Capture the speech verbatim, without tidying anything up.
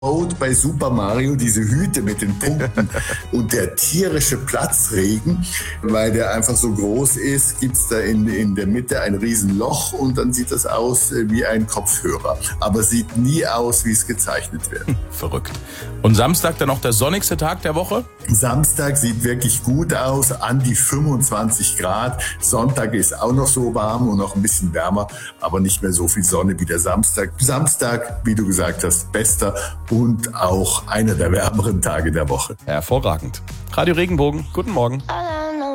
bei Super Mario, diese Hüte mit den Punkten und der tierische Platzregen, weil der einfach so groß ist, gibt's da in, in der Mitte ein Riesenloch und dann sieht das aus wie ein Kopfhörer. Aber sieht nie aus, wie es gezeichnet wird. Verrückt. Und Samstag dann noch der sonnigste Tag der Woche? Samstag sieht wirklich gut aus, an die fünfundzwanzig Grad. Sonntag ist auch noch so warm und noch ein bisschen wärmer, aber nicht mehr so viel Sonne wie der Samstag. Samstag, wie du gesagt hast, bester und auch einer der wärmeren Tage der Woche. Hervorragend. Radio Regenbogen, guten Morgen.